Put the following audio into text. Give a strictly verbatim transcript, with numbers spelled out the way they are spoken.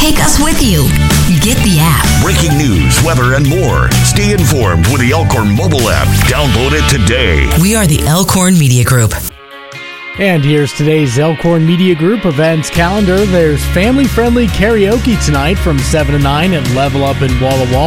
Take us with you. Get the app. Breaking news, weather, and more. Stay informed with the Elkhorn mobile app. Download it today. We are the Elkhorn Media Group. And here's today's Elkhorn Media Group events calendar. There's family-friendly karaoke tonight from seven to nine at Level Up in Walla Walla.